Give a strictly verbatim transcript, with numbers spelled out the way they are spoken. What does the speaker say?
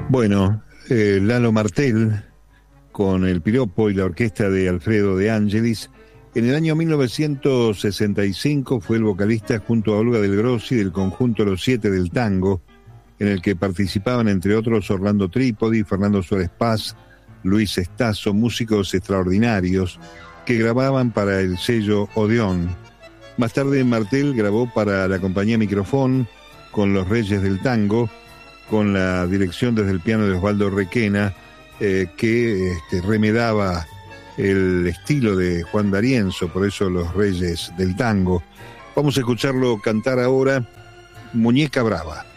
Bueno, eh, Lalo Martel, con el piropo y la orquesta de Alfredo De Angelis, en el año mil novecientos sesenta y cinco fue el vocalista junto a Olga del Grossi del conjunto Los Siete del Tango, en el que participaban entre otros Orlando Trípodi, Fernando Suárez Paz, Luis Estazo, músicos extraordinarios que grababan para el sello Odeón. Más tarde Martel grabó para la compañía Microfón con Los Reyes del Tango, con la dirección desde el piano de Osvaldo Requena, eh, que este, remedaba el estilo de Juan D'Arienzo, por eso Los Reyes del Tango. Vamos a escucharlo cantar ahora Muñeca Brava.